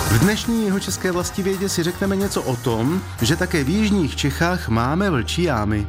V dnešní jihočeské vlastivědě si řekneme něco o tom, že také v jižních Čechách máme vlčí jámy.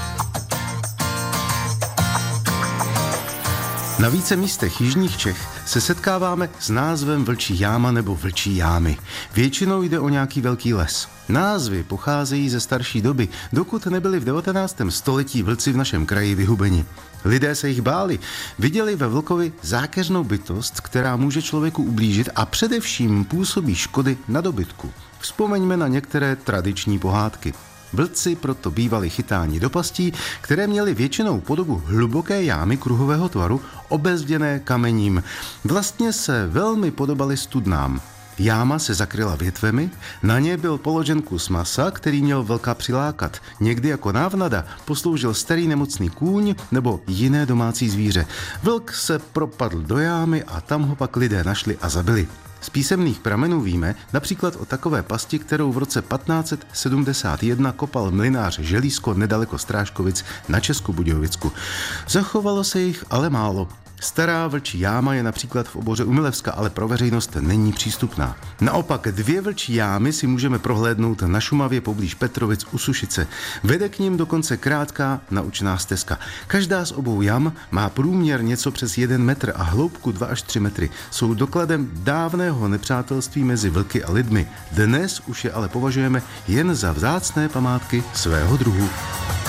Na více místech jižních Čech se setkáváme s názvem vlčí jáma nebo vlčí jámy. Většinou jde o nějaký velký les. Názvy pocházejí ze starší doby, dokud nebyli v 19. století vlci v našem kraji vyhubeni. Lidé se jich báli, viděli ve vlkovi zákeřnou bytost, která může člověku ublížit a především působí škody na dobytku. Vzpomeňme na některé tradiční pohádky. Vlci proto bývali chytáni do pastí, které měly většinou podobu hluboké jámy kruhového tvaru, obezděné kamením. Vlastně se velmi podobaly studnám. Jáma se zakryla větvemi, na ně byl položen kus masa, který měl vlka přilákat. Někdy jako návnada posloužil starý nemocný kůň nebo jiné domácí zvíře. Vlk se propadl do jámy a tam ho pak lidé našli a zabili. Z písemných pramenů víme například o takové pasti, kterou v roce 1571 kopal mlynář Želízko nedaleko Strážkovic na Českobudějovicku. Zachovalo se jich ale málo. Stará vlčí jáma je například v oboře u Milevska, ale pro veřejnost není přístupná. Naopak 2 vlčí jámy si můžeme prohlédnout na Šumavě poblíž Petrovic u Sušice. Vede k nim dokonce krátká naučná stezka. Každá z obou jam má průměr něco přes 1 metr a hloubku 2 až 3 metry. Jsou dokladem dávného nepřátelství mezi vlky a lidmi. Dnes už je ale považujeme jen za vzácné památky svého druhu.